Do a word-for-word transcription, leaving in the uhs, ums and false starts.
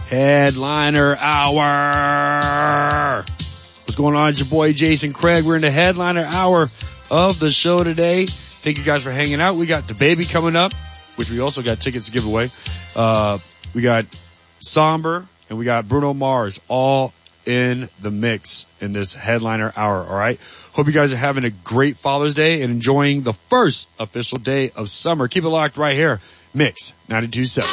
Headliner Hour. What's going on? It's your boy Jason Craig. We're in the Headliner Hour of the show today. Thank you guys for hanging out. We got the baby coming up, which we also got tickets to give away. Uh, we got Somber and we got Bruno Mars all in the mix in this Headliner Hour. All right. Hope you guys are having a great Father's Day and enjoying the first official day of summer. Keep it locked right here. Mix ninety-two point seven.